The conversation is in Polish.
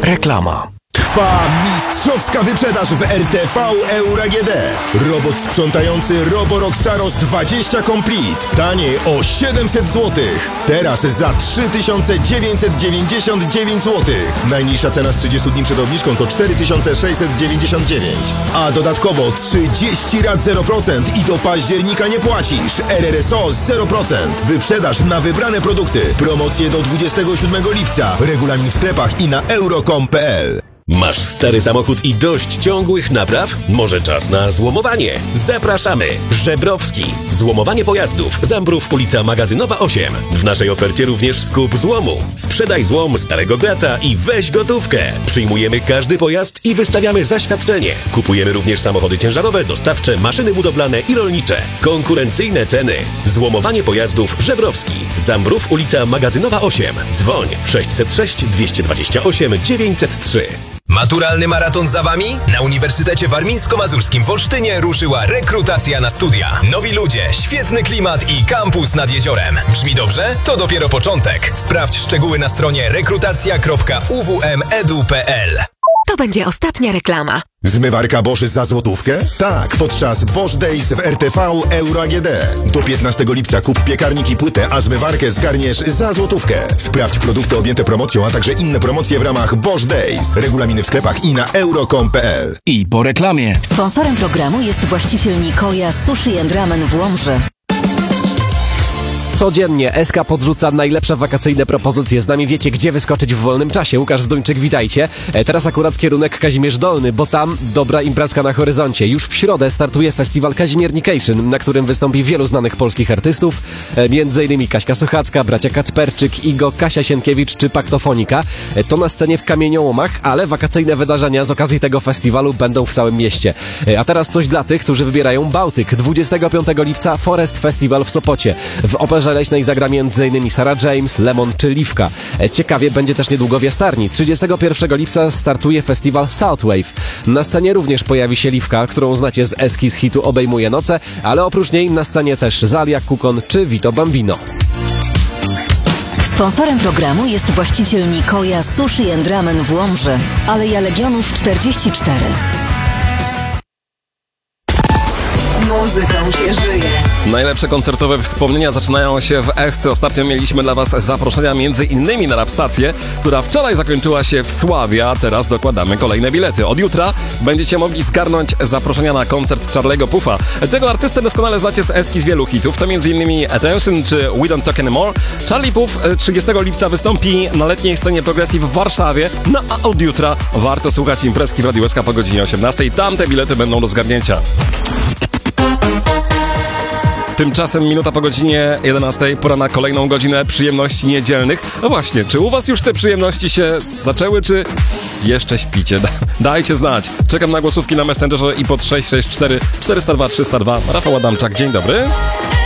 Reklama. Trwa mistrzowska wyprzedaż w RTV Euro AGD. Robot sprzątający Roborock Saros 20 Complete. Taniej o 700 zł. Teraz za 3999 zł. Najniższa cena z 30 dni przed obniżką to 4699. A dodatkowo 30 rat 0% i do października nie płacisz. RRSO 0%. Wyprzedaż na wybrane produkty. Promocje do 27 lipca. Regulamin w sklepach i na euro.com.pl. Masz stary samochód i dość ciągłych napraw? Może czas na złomowanie? Zapraszamy! Żebrowski. Złomowanie pojazdów. Zambrów, ulica Magazynowa 8. W naszej ofercie również skup złomu. Sprzedaj złom starego grata i weź gotówkę. Przyjmujemy każdy pojazd i wystawiamy zaświadczenie. Kupujemy również samochody ciężarowe, dostawcze, maszyny budowlane i rolnicze. Konkurencyjne ceny. Złomowanie pojazdów Żebrowski. Zambrów, ulica Magazynowa 8. Dzwoń 606 228 903. Maturalny maraton za Wami? Na Uniwersytecie Warmińsko-Mazurskim w Olsztynie ruszyła rekrutacja na studia. Nowi ludzie, świetny klimat i kampus nad jeziorem. Brzmi dobrze? To dopiero początek. Sprawdź szczegóły na stronie rekrutacja.uwm.edu.pl. To będzie ostatnia reklama. Zmywarka Bosch za złotówkę? Tak, podczas Bosch Days w RTV Euro AGD. Do 15 lipca kup piekarnik i płytę, a zmywarkę zgarniesz za złotówkę. Sprawdź produkty objęte promocją, a także inne promocje w ramach Bosch Days. Regulaminy w sklepach i na euro.com.pl. I po reklamie. Sponsorem programu jest właściciel Nikoja Sushi and Ramen w Łomży. Codziennie SK podrzuca najlepsze wakacyjne propozycje. Z nami wiecie, gdzie wyskoczyć w wolnym czasie. Łukasz Zduńczyk, witajcie. Teraz akurat kierunek Kazimierz Dolny, bo tam dobra imprezka na horyzoncie. Już w środę startuje festiwal Kazimiernication, na którym wystąpi wielu znanych polskich artystów, m.in. Kaśka Sochacka, bracia Kacperczyk, Igo, Kasia Sienkiewicz czy Paktofonika. To na scenie w Kamieniołomach, ale wakacyjne wydarzenia z okazji tego festiwalu będą w całym mieście. A teraz coś dla tych, którzy wybierają Bałtyk. 25 lipca Forest Festival w Sopocie. W Operze Leśnej zagra m.in. Sarah James, Lemon czy Liwka. Ciekawie będzie też niedługo w Jastarni. 31 lipca startuje festiwal Southwave. Na scenie również pojawi się Liwka, którą znacie z eski z hitu Obejmuje noce, ale oprócz niej na scenie też Zalia, Kukon czy Vito Bambino. Sponsorem programu jest właściciel Nikoja Sushi and Ramen w Łomży. Aleja Legionów 44. Muzyką się żyje. Najlepsze koncertowe wspomnienia zaczynają się w Esce. Ostatnio mieliśmy dla Was zaproszenia m.in. na Rapstację, która wczoraj zakończyła się w Sławie, a teraz dokładamy kolejne bilety. Od jutra będziecie mogli zgarnąć zaproszenia na koncert Charlie'ego Puffa. Tego artystę doskonale znacie z Eski z wielu hitów, to m.in. Attention czy We Don't Talk Anymore. Charlie Puff 30 lipca wystąpi na letniej scenie Progressive w Warszawie, no a od jutra warto słuchać imprezki w Radiu SK po godzinie 18. Tam te bilety będą do zgarnięcia. Tymczasem minuta po godzinie 11, pora na kolejną godzinę przyjemności niedzielnych. No właśnie, czy u Was już te przyjemności się zaczęły, czy jeszcze śpicie? Dajcie znać. Czekam na głosówki na Messengerze i pod 664 402 302. Rafał Adamczak, dzień dobry.